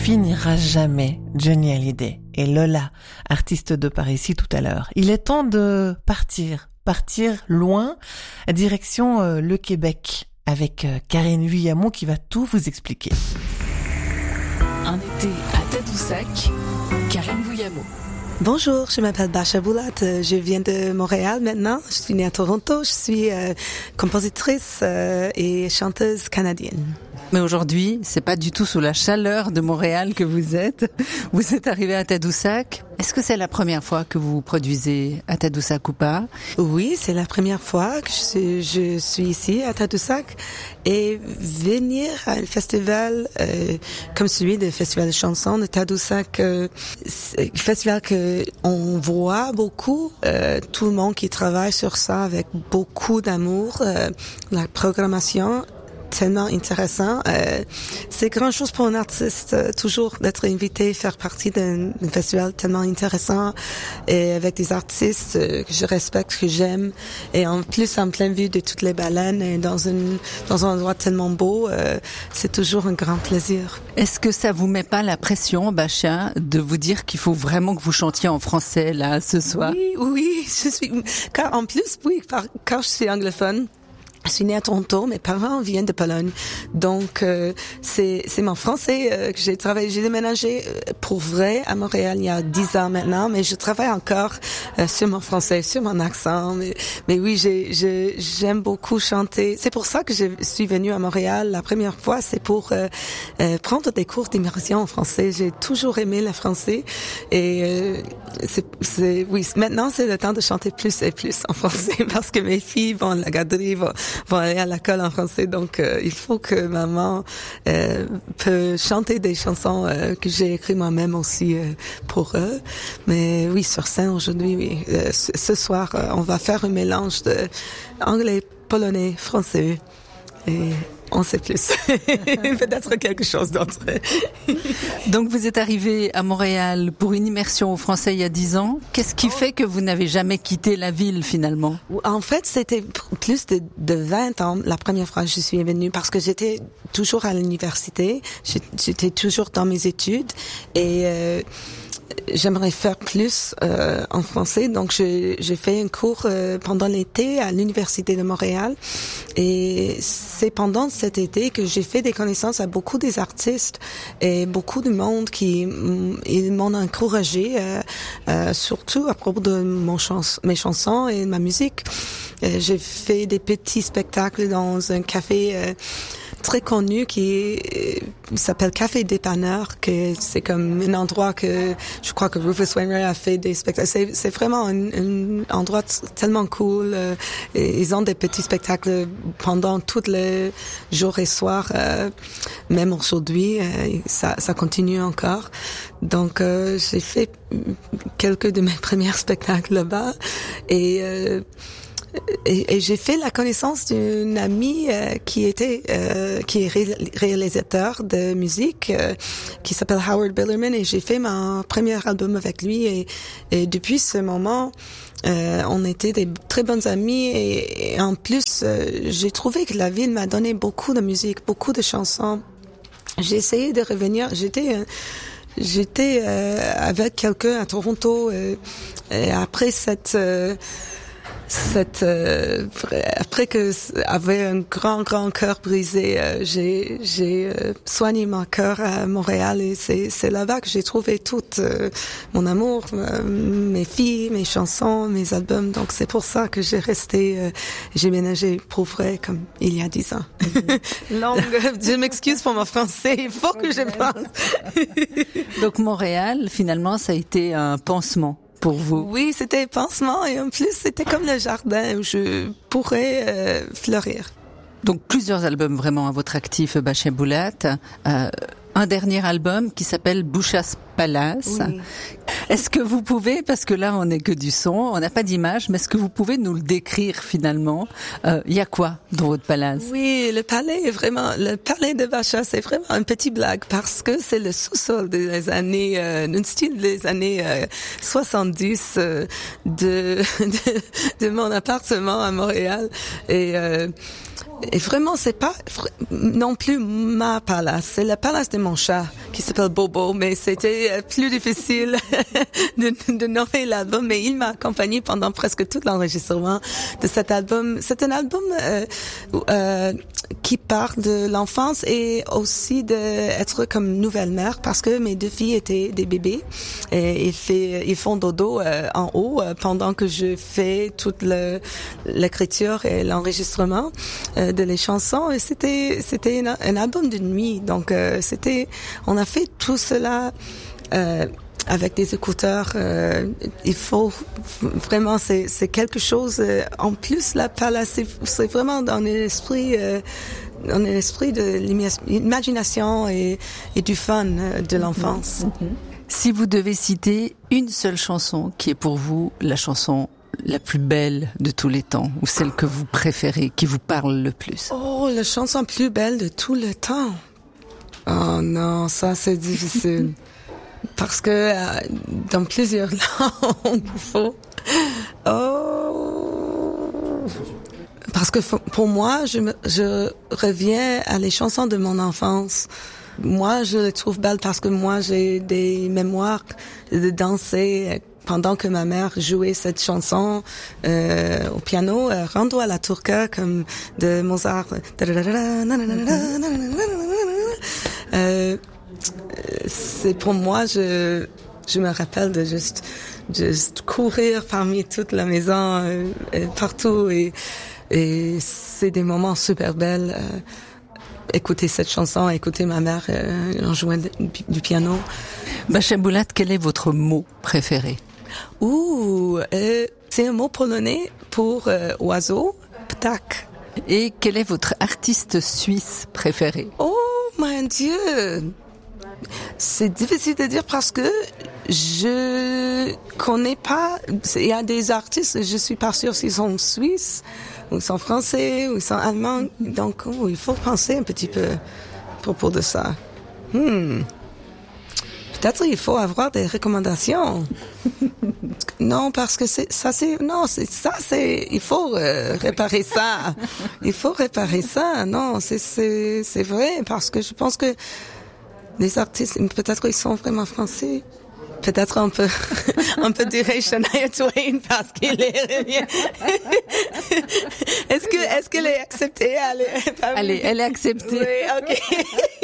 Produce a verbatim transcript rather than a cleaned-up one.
finira jamais, Johnny Hallyday et Lola, artiste de par ici tout à l'heure. Il est temps de partir, partir loin, direction euh, le Québec, avec euh, Karine Vuillamot qui va tout vous expliquer. Un été à Tadoussac, Karine Vuillamot. Bonjour, je m'appelle Basha Boulat, je viens de Montréal maintenant, je suis née à Toronto, je suis euh, compositrice euh, et chanteuse canadienne. Mais aujourd'hui, c'est pas du tout sous la chaleur de Montréal que vous êtes. Vous êtes arrivé à Tadoussac. Est-ce que c'est la première fois que vous produisez à Tadoussac ou pas? Oui, c'est la première fois que je suis, je suis ici à Tadoussac. Et venir à un festival euh, comme celui du Festival de chansons de Tadoussac, euh, c'est un festival que on voit beaucoup, euh, tout le monde qui travaille sur ça avec beaucoup d'amour, euh, la programmation tellement intéressant. Euh, c'est grand chose pour un artiste, euh, toujours d'être invité, faire partie d'un, d'un festival tellement intéressant et avec des artistes euh, que je respecte, que j'aime. Et en plus, en pleine vue de toutes les baleines et dans, une, dans un endroit tellement beau, euh, c'est toujours un grand plaisir. Est-ce que ça vous met pas la pression, Basha, de vous dire qu'il faut vraiment que vous chantiez en français, là, ce soir? Oui, oui, je suis, car en plus, oui, car, car je suis anglophone. Je suis née à Toronto, mes parents viennent de Pologne, donc euh, c'est c'est mon français euh, que j'ai travaillé. J'ai déménagé pour vrai à Montréal il y a dix ans maintenant, mais je travaille encore euh, sur mon français, sur mon accent. Mais, mais oui, j'ai, j'ai j'aime beaucoup chanter. C'est pour ça que je suis venue à Montréal la première fois. C'est pour euh, euh, prendre des cours d'immersion en français. J'ai toujours aimé le français et euh, c'est c'est oui. Maintenant, c'est le temps de chanter plus et plus en français parce que mes filles vont à la garderie, vont vont aller à l'école en français, donc euh, il faut que maman euh, peut chanter des chansons euh, que j'ai écrites moi-même aussi euh, pour eux. Mais oui, sur scène aujourd'hui, oui, euh, ce, ce soir, euh, on va faire un mélange de anglais, polonais, français et on sait plus. Peut-être quelque chose d'autre. Donc vous êtes arrivé à Montréal pour une immersion au français il y a dix ans. Qu'est-ce qui oh. fait que vous n'avez jamais quitté la ville finalement? En fait, c'était plus de, de vingt ans la première fois que je suis venue parce que j'étais toujours à l'université. J'étais toujours dans mes études et euh, j'aimerais faire plus euh, en français, donc je, j'ai fait un cours euh, pendant l'été à l'Université de Montréal et c'est pendant cet été que j'ai fait des connaissances à beaucoup des artistes et beaucoup de monde qui ils m'ont encouragé, euh, euh, surtout à propos de mon chans- mes chansons et de ma musique. Euh, j'ai fait des petits spectacles dans un café euh, très connu qui euh, s'appelle Café Dépanneur, que c'est comme un endroit que je crois que Rufus Wainwright a fait des spectacles. C'est, c'est vraiment un, un endroit t- tellement cool. Euh, et ils ont des petits spectacles pendant tous les jours et soirs. Euh, même aujourd'hui, euh, ça, ça continue encore. Donc, euh, j'ai fait quelques de mes premiers spectacles là-bas et euh, Et, et j'ai fait la connaissance d'une amie euh, qui était euh, qui est ré- réalisateur de musique euh, qui s'appelle Howard Billerman et j'ai fait mon premier album avec lui et, et depuis ce moment euh, on était des très bonnes amies et, et en plus euh, j'ai trouvé que la ville m'a donné beaucoup de musique, beaucoup de chansons. J'ai essayé de revenir, j'étais euh, j'étais euh, avec quelqu'un à Toronto euh, et après cette euh, Cette, euh, après que avait un grand grand cœur brisé, euh, j'ai j'ai euh, soigné mon cœur à Montréal et c'est c'est là-bas que j'ai trouvé tout euh, mon amour, euh, mes filles, mes chansons, mes albums. Donc c'est pour ça que j'ai resté, euh, j'ai ménagé pour vrai comme il y a dix ans. Mm-hmm. Longue, je m'excuse pour mon français, il faut que je parle. Donc Montréal, finalement, ça a été un pansement pour vous? Oui, c'était pansement et en plus c'était comme le jardin où je pourrais euh, fleurir. Donc plusieurs albums vraiment à votre actif, Basha Boulat. Euh, un dernier album qui s'appelle Bouchas Palace. Oui. Est-ce que vous pouvez, parce que là on n'est que du son, on n'a pas d'image, mais est-ce que vous pouvez nous le décrire finalement? Il euh, y a quoi dans votre palace? Oui, le palais est vraiment, le palais de Basha, c'est vraiment un petit blague parce que c'est le sous-sol des années, euh, un style des années euh, soixante-dix euh, de, de de mon appartement à Montréal et euh, Et vraiment, c'est pas non plus ma palace, c'est la palace de mon chat qui s'appelle Bobo, mais c'était plus difficile de, de nommer l'album, mais il m'a accompagné pendant presque tout l'enregistrement de cet album. C'est un album euh, euh, qui parle de l'enfance et aussi d'être comme nouvelle mère, parce que mes deux filles étaient des bébés et ils, fait, ils font dodo euh, en haut euh, pendant que je fais toute le, l'écriture et l'enregistrement euh, de les chansons, et c'était c'était un, un album de nuit, donc euh, c'était on a fait tout cela euh, avec des écouteurs. Euh, il faut vraiment c'est c'est quelque chose euh, en plus. La palace, c'est, c'est vraiment dans l'esprit euh, dans l'esprit de l'imagination et, et du fun euh, de l'enfance. Mm-hmm. Si vous devez citer une seule chanson qui est pour vous la chanson la plus belle de tous les temps, ou celle que vous préférez, qui vous parle le plus? Oh, la chanson plus belle de tous les temps. Oh non, ça c'est difficile. Parce que euh, dans plusieurs langues, il faut... Oh... Parce que pour moi, je, me, je reviens à les chansons de mon enfance. Moi, je les trouve belles parce que moi, j'ai des mémoires de danser pendant que ma mère jouait cette chanson euh, au piano, euh, Rondo alla turca, comme de Mozart. Euh, c'est pour moi, je je me rappelle de juste juste courir parmi toute la maison, euh, partout, et et c'est des moments super belles. Euh, écouter cette chanson, écouter ma mère euh, en jouant du, du piano. Bacha Bulat, quel est votre mot préféré? Ouh, euh, c'est un mot polonais pour euh, oiseau, ptak. Et quel est votre artiste suisse préféré? Oh mon Dieu, c'est difficile de dire parce que je connais pas. Il y a des artistes, je suis pas sûre s'ils sont suisses, ou ils sont français, ou ils sont allemands. Donc, oh, il faut penser un petit peu à propos de ça. Hmm. Peut-être il faut avoir des recommandations. Non, parce que c'est ça, c'est non, c'est ça, c'est il faut euh, réparer ça. Il faut réparer ça. Non, c'est c'est c'est vrai, parce que je pense que les artistes, peut-être ils sont vraiment français. Peut-être on peut, on peut dire Shania Twain parce qu'il est. Est-ce que, est-ce qu'elle est acceptée? Allez, elle est acceptée. Oui, ok.